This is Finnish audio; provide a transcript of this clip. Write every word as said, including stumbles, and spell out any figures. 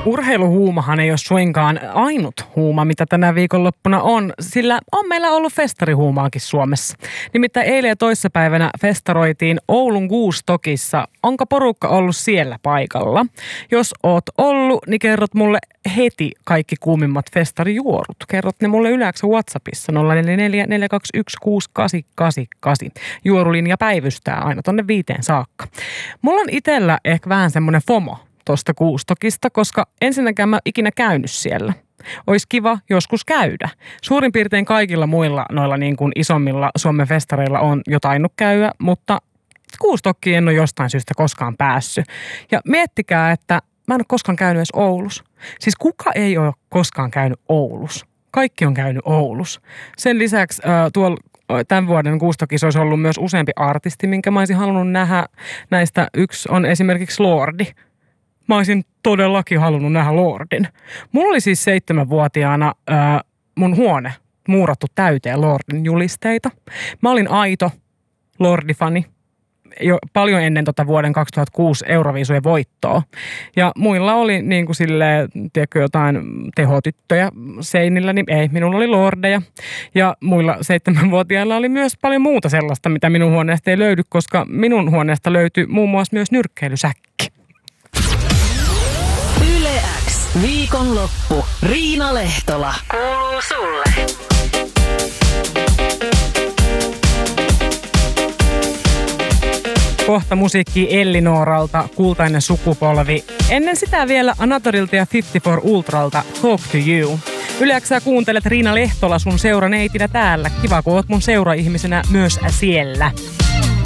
Urheiluhuumahan ei ole suinkaan ainut huuma, mitä tänä viikonloppuna on, sillä on meillä ollut festarihuumaakin Suomessa. Nimittäin eilen ja toissapäivänä festaroitiin Oulun Goostokissa. Onko porukka ollut siellä paikalla? Jos oot ollut, niin kerrot mulle heti kaikki kuumimmat festarijuorut. Kerrot ne mulle yleensä WhatsAppissa nolla neljä neljä neljä kaksi yksi kuusi kahdeksan kahdeksan kahdeksan. Juorulinja päivystää aina tonne viiteen saakka. Mulla on itsellä ehkä vähän semmoinen FOMO tuosta Goostokista, koska ensinnäkään mä ikinä käynyt siellä. Olisi kiva joskus käydä. Suurin piirtein kaikilla muilla noilla niin kuin isommilla Suomen festareilla on jo tainnut käydä, mutta Goostokkiin en ole jostain syystä koskaan päässyt. Ja miettikää, että mä en ole koskaan käynyt edes Oulussa. Siis kuka ei ole koskaan käynyt Oulussa? Kaikki on käynyt Oulussa. Sen lisäksi äh, tuolla tämän vuoden Goostokissa olisi ollut myös useampi artisti, minkä mä olisin halunnut nähdä. Näistä yksi on esimerkiksi Lordi. Mä olisin todellakin halunnut nähdä Lordin. Mulla oli siis seitsemänvuotiaana ää, mun huone muurattu täyteen Lordin julisteita. Mä olin aito Lordi-fani jo paljon ennen tota vuoden kaksituhattakuusi Euroviisujen voittoa. Ja muilla oli niin kuin silleen, tiedätkö, jotain tehotyttöjä seinillä, niin ei, minulla oli Lordeja. Ja muilla seitsemänvuotiailla oli myös paljon muuta sellaista, mitä minun huoneesta ei löydy, koska minun huoneesta löytyi muun muassa myös nyrkkeilysäkki. Viikonloppu. Riina Lehtola. Kuuluu sulle. Kohta musiikki Ellinoralta, Kultainen sukupolvi. Ennen sitä vielä Anatorilta ja viisikymmentäneljä Ultralta, Talk to You. Yleensä sä kuuntelet Riina Lehtola sun seuraneitinä täällä. Kiva, kun oot mun seuraihmisenä myös siellä.